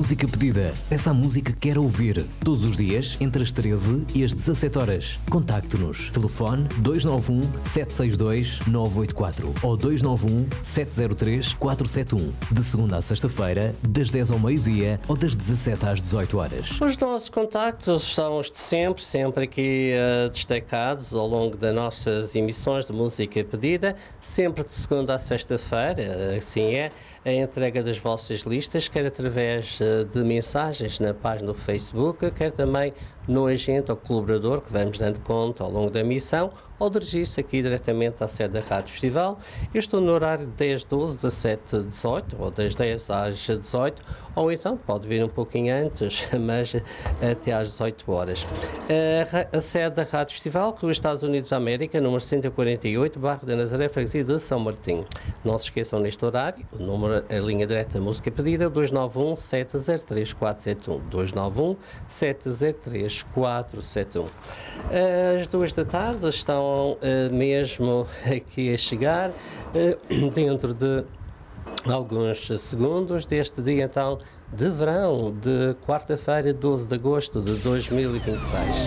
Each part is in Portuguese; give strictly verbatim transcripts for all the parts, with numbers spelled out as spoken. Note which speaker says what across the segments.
Speaker 1: música pedida. Peça a música que quer ouvir. Todos os dias, entre as treze e as dezassete horas. Contacte-nos. Telefone dois nove um, sete seis dois, nove oito quatro ou dois nove um, sete zero três, quatro sete um. De segunda a sexta-feira, das dez ao meio-dia ou das dezassete às dezoito horas.
Speaker 2: Os nossos contactos são os de sempre, sempre aqui uh, destacados ao longo das nossas emissões de música pedida, sempre de segunda a sexta-feira, assim é, a entrega das vossas listas, quer através uh, de mensagens na página do Facebook, quer também no agente ou colaborador que vamos dando conta ao longo da emissão, ou dirigir-se aqui diretamente à sede da Rádio Festival. Eu estou no horário dez, doze, dezassete, dezoito, ou das dez às dezoito, ou então pode vir um pouquinho antes, mas até às dezoito horas. A, a sede da Rádio Festival, Rua Estados Unidos da América, número cento e quarenta e oito, bairro da Nazaré, freguesia de São Martinho. Não se esqueçam neste horário, o número, a linha direta música pedida, dois nove um, sete zero três, quatro sete um, dois nove um, sete zero três, quatro sete um. Às duas da tarde estão uh, mesmo aqui a chegar, uh, dentro de alguns segundos deste dia então de verão, de quarta-feira, doze de agosto de dois mil e vinte e seis.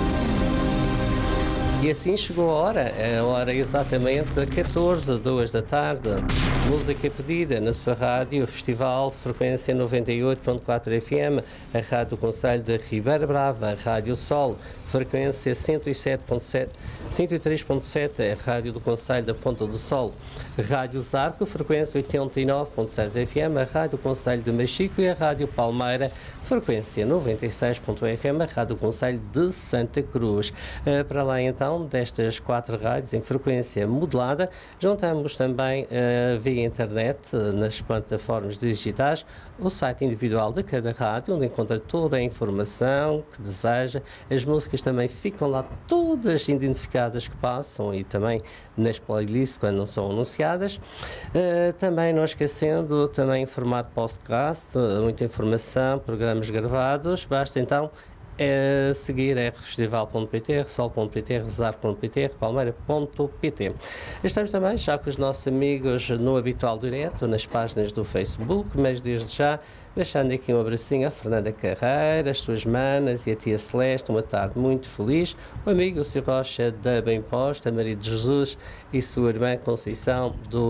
Speaker 2: E assim chegou a hora, a hora exatamente catorze, duas da tarde. Música pedida na sua rádio, Festival, frequência noventa e oito ponto quatro F M, a Rádio do Concelho de Ribeira Brava, a Rádio Sol, frequência cento e sete ponto sete, cento e três ponto sete, a Rádio do Concelho da Ponta do Sol, Rádio Zarco, frequência oitenta e nove ponto seis F M, a Rádio do Concelho de Machico e a Rádio Palmeira, frequência noventa e seis ponto um F M, a Rádio do Concelho de Santa Cruz. Uh, para lá então destas quatro rádios em frequência modulada, juntamos também uh, via internet, uh, nas plataformas digitais, o site individual de cada rádio, onde encontra toda a informação que deseja. As músicas também ficam lá todas identificadas que passam e também nas playlists quando não são anunciadas. Uh, também não esquecendo, também em formato podcast, uh, muita informação, programas gravados. Basta então é seguir r festival ponto p t, rsol ponto p t, rezar ponto p t, repalmeira ponto p t. Estamos também já com os nossos amigos no habitual direto, nas páginas do Facebook, mas desde já deixando aqui um abracinho à Fernanda Carreira, as suas manas e a tia Celeste, uma tarde muito feliz, o amigo o Sr. Rocha da Bem Posta, Maria de Jesus e sua irmã Conceição do uh,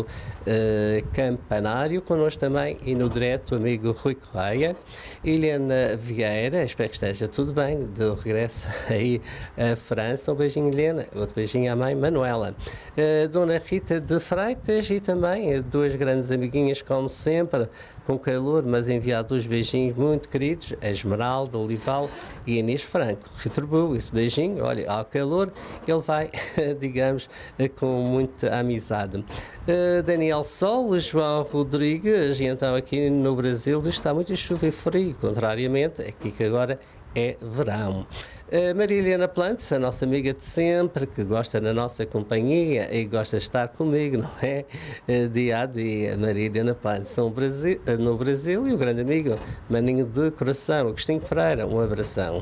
Speaker 2: Campanário, connosco também e no direto o amigo Rui Correia, Helena Vieira, espero que esteja tudo bem, de regresso aí à França, um beijinho Helena, outro beijinho à mãe Manuela, uh, Dona Rita de Freitas e também duas grandes amiguinhas como sempre, com calor, mas enviado dois beijinhos muito queridos, a Esmeralda Olival e Inês Franco. Retribuo esse beijinho, olha, ao calor, ele vai, digamos, com muita amizade. Uh, Daniel Sol, João Rodrigues, e então aqui no Brasil está muito chuva e frio, contrariamente, aqui que agora é verão. Uh, Maria Helena Plantes, a nossa amiga de sempre, que gosta da nossa companhia e gosta de estar comigo, não é? Uh, dia a dia, Maria Helena Plantes no Brasil, uh, no Brasil e o grande amigo Maninho de Coração, Agostinho Pereira, um abração.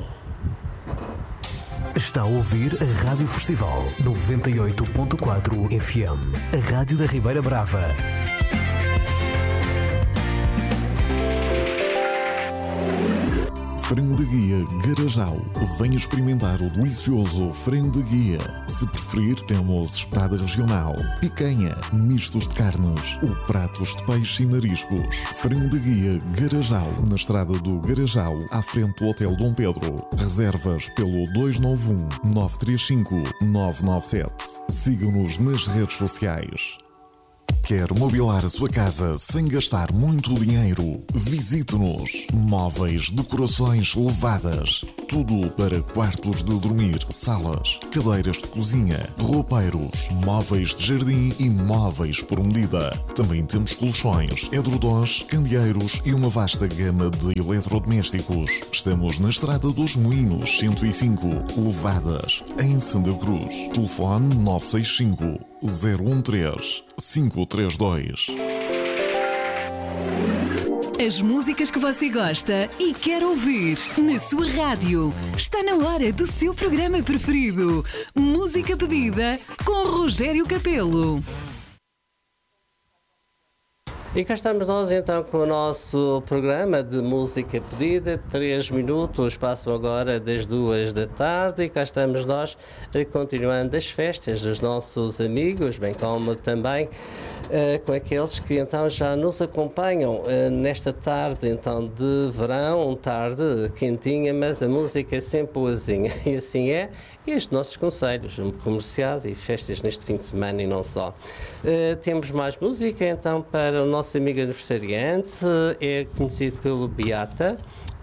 Speaker 1: Está a ouvir a Rádio Festival noventa e oito ponto quatro F M, a Rádio da Ribeira Brava.
Speaker 3: Frango de Guia Garajal. Venha experimentar o delicioso frango de guia. Se preferir, temos espetada regional, picanha, mistos de carnes ou pratos de peixe e mariscos. Frango de Guia Garajal, na estrada do Garajal, à frente do Hotel Dom Pedro. Reservas pelo dois nove um, nove três cinco, nove nove sete. Siga-nos nas redes sociais. Quer mobilar a sua casa sem gastar muito dinheiro? Visite-nos. Móveis, decorações elevadas. Tudo para quartos de dormir, salas, cadeiras de cozinha, roupeiros, móveis de jardim e móveis por medida. Também temos colchões, edredons, candeeiros e uma vasta gama de eletrodomésticos. Estamos na Estrada dos Moinhos cento e cinco, Levadas, em Santa Cruz. Telefone nove seis cinco, zero um três, cinco três dois.
Speaker 4: As músicas que você gosta e quer ouvir na sua rádio. Está na hora do seu programa preferido. Música pedida com Rogério Capelo.
Speaker 2: E cá estamos nós então com o nosso programa de música pedida. Três minutos passam agora das duas da tarde e cá estamos nós continuando as festas dos nossos amigos, bem como também uh, com aqueles que então já nos acompanham uh, nesta tarde então de verão, tarde quentinha, mas a música é sempre boazinha e assim é. E estes nossos conselhos comerciais e festas neste fim de semana e não só. Uh, temos mais música então para o nosso amigo aniversariante, é conhecido pelo Beata.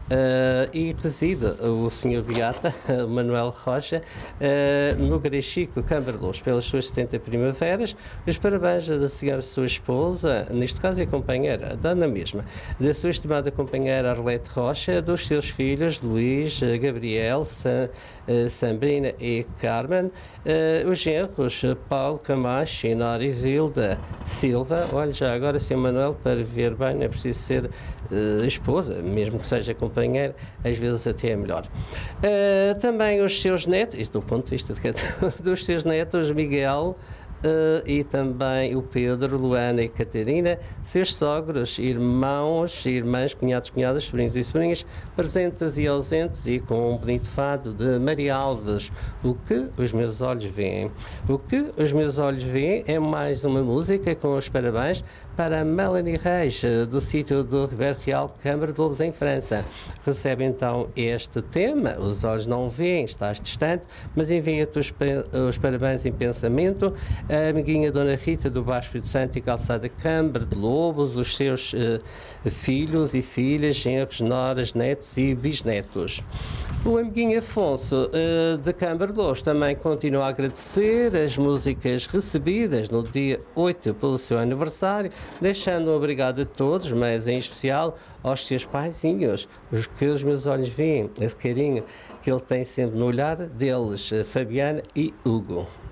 Speaker 2: Uh, e reside o senhor Beata, Manuel Rocha, uh, no Grechico, Câmara de Luz, pelas suas setenta primaveras. Os parabéns da senhora sua esposa, neste caso é companheira, da na mesma, da sua estimada companheira Arlete Rocha, dos seus filhos Luís, Gabriel, Sa, uh, Sambrina e Carmen, uh, os genros Paulo Camacho e Nora Isilda Silva. Olha, já agora, senhor Manuel, para ver bem, não é preciso ser uh, esposa, mesmo que seja companheira, às vezes até é melhor. Uh, também os seus netos, isto do ponto de vista de cada, dos seus netos, Miguel uh, e também o Pedro, Luana e Catarina, seus sogros, irmãos, irmãs, cunhados, cunhadas, sobrinhos e sobrinhas, presentes e ausentes, e com um bonito fado de Maria Alves, O que os meus olhos veem. O que os meus olhos veem é mais uma música com os parabéns para a Melanie Reis, do sítio do Ribeiro Real, Câmara de Lobos, em França. Recebe então este tema, os olhos não veem, estás distante, mas envia-te os, os parabéns em pensamento, a amiguinha Dona Rita do Baixo Espírito Santo e Calçada, Câmara de Lobos, os seus uh, filhos e filhas, genros, noras, netos e bisnetos. O amiguinho Afonso, uh, da Câmara de Lobos, também continua a agradecer as músicas recebidas no dia oito pelo seu aniversário, deixando um obrigado a todos, mas em especial aos seus paizinhos, os que os meus olhos veem, esse carinho que ele tem sempre no olhar deles, Fabiana e Hugo.